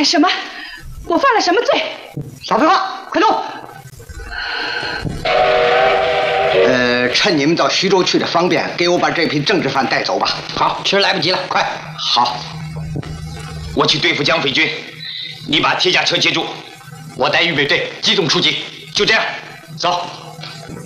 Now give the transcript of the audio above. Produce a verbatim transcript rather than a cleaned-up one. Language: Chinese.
干什么？我犯了什么罪？ 少废话，快走！呃，趁你们到徐州去的方便，给我把这批政治犯带走吧。 好，其实来不及了，快！ 好， 我去对付蒋匪军，你把铁甲车接住，我带预备队机动出击，就这样，走。